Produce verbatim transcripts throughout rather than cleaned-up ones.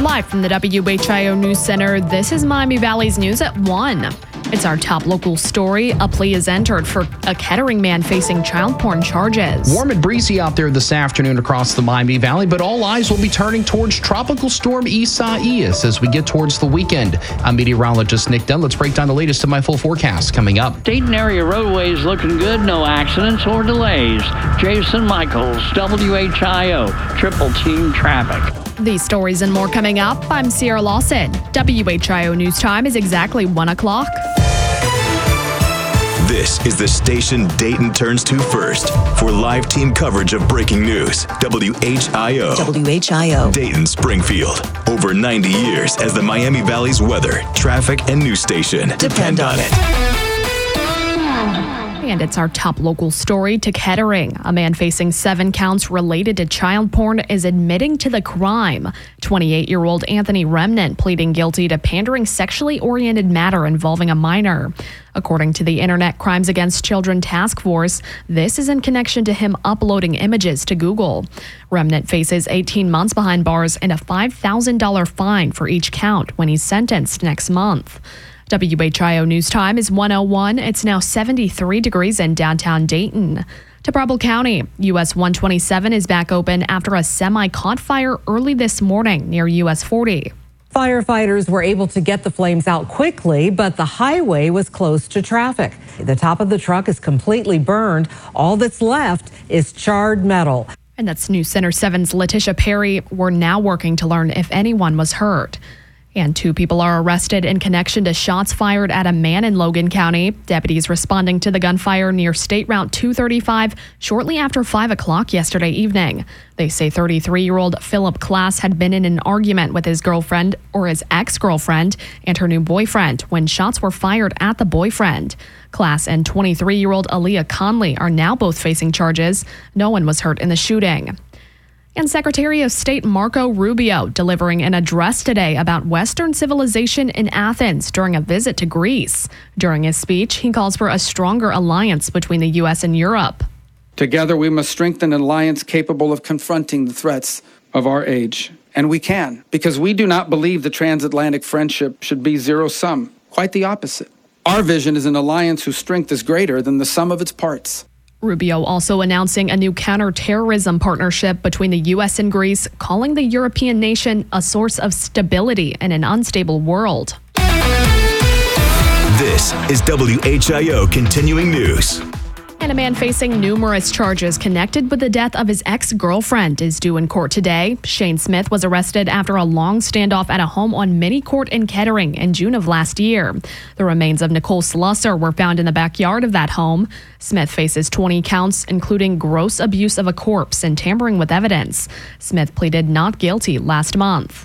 Live from the W H I O News Center, this is Miami Valley's News at one. It's our top local story. A plea is entered for a Kettering man facing child porn charges. Warm and breezy out there this afternoon across the Miami Valley, but all eyes will be turning towards Tropical Storm Isaias as we get towards the weekend. I'm meteorologist Nick Dunn. Let's break down the latest of my full forecast coming up. Dayton area roadways looking good. No accidents or delays. Jason Michaels, W H I O, Triple Team Traffic. These stories and more coming up. I'm Sierra Lawson. W H I O News Time is exactly one o'clock. This is the station Dayton turns to first for live team coverage of breaking news. W H I O. W H I O. Dayton Springfield. Over ninety years as the Miami Valley's weather, traffic, and news station. Depend, Depend on it. And it's our top local story to Kettering. A man facing seven counts related to child porn is admitting to the crime. twenty-eight-year-old Anthony Remnant pleading guilty to pandering sexually oriented matter involving a minor. According to the Internet Crimes Against Children Task Force, this is in connection to him uploading images to Google. Remnant faces eighteen months behind bars and a five thousand dollars fine for each count when he's sentenced next month. W H I O News Time is one oh one. It's now seventy-three degrees in downtown Dayton. To Preble County, U S one twenty-seven is back open after a semi caught fire early this morning near U S forty. Firefighters were able to get the flames out quickly, but the highway was closed to traffic. The top of the truck is completely burned. All that's left is charred metal. And that's News Center seven's Letitia Perry. We're now working to learn if anyone was hurt. And two people are arrested in connection to shots fired at a man in Logan County. Deputies responding to the gunfire near State Route two thirty-five shortly after five o'clock yesterday evening. They say thirty-three-year-old Philip Class had been in an argument with his girlfriend or his ex-girlfriend and her new boyfriend when shots were fired at the boyfriend. Class and twenty-three-year-old Aaliyah Conley are now both facing charges. No one was hurt in the shooting. And Secretary of State Marco Rubio delivering an address today about Western civilization in Athens during a visit to Greece. During his speech, he calls for a stronger alliance between the U S and Europe. Together, we must strengthen an alliance capable of confronting the threats of our age. And we can, because we do not believe the transatlantic friendship should be zero-sum. Quite the opposite. Our vision is an alliance whose strength is greater than the sum of its parts. Rubio also announcing a new counterterrorism partnership between the U S and Greece, calling the European nation a source of stability in an unstable world. This is W H I O Continuing News. And a man facing numerous charges connected with the death of his ex-girlfriend is due in court today. Shane Smith was arrested after a long standoff at a home on Mini Court in Kettering in June of last year. The remains of Nicole Slusser were found in the backyard of that home. Smith faces twenty counts, including gross abuse of a corpse and tampering with evidence. Smith pleaded not guilty last month.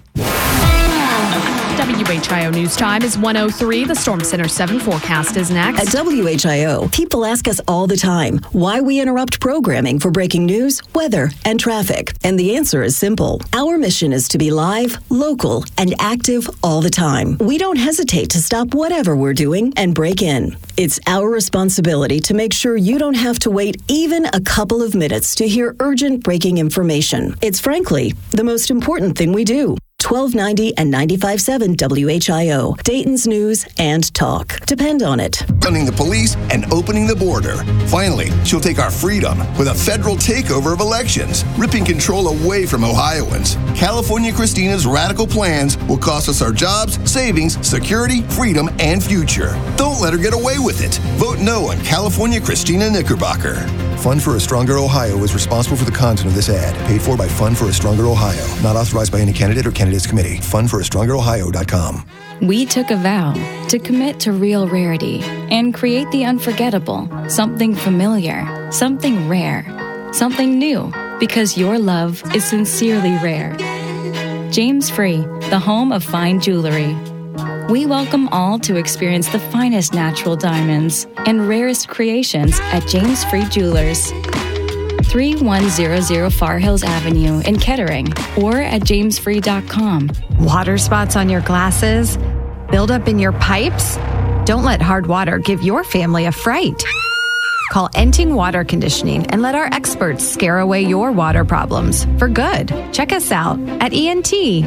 W H I O News Time is one oh three. The Storm Center seven forecast is next. At W H I O, people ask us all the time why we interrupt programming for breaking news, weather, and traffic. And the answer is simple. Our mission is to be live, local, and active all the time. We don't hesitate to stop whatever we're doing and break in. It's our responsibility to make sure you don't have to wait even a couple of minutes to hear urgent breaking information. It's frankly the most important thing we do. twelve ninety and ninety-five point seven W H I O, Dayton's News and Talk. Depend on it. Running the police and opening the border. Finally, she'll take our freedom with a federal takeover of elections, ripping control away from Ohioans. California Christina's radical plans will cost us our jobs, savings, security, freedom, and future. Don't let her get away with it. Vote no on California Christina Knickerbocker. Fund for a Stronger Ohio is responsible for the content of this ad. Paid for by Fund for a Stronger Ohio. Not authorized by any candidate or candidates committee. fund for a stronger ohio dot com. We took a vow to commit to real rarity and create the unforgettable. Something familiar. Something rare. Something new. Because your love is sincerely rare. James Free, the home of fine jewelry. We welcome all to experience the finest natural diamonds and rarest creations at James Free Jewelers. thirty-one hundred Far Hills Avenue in Kettering or at james free dot com. Water spots on your glasses? Build up in your pipes? Don't let hard water give your family a fright. Call Enting Water Conditioning and let our experts scare away your water problems for good. Check us out at E N T